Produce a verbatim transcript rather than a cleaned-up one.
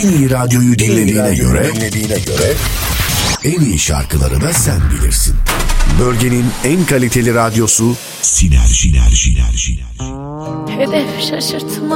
En iyi radyoyu dinlediğine göre, dinlediğine göre en iyi şarkıları da sen bilirsin. Bölgenin en kaliteli radyosu Sinerji. Sinerji. Hedef şaşırtma.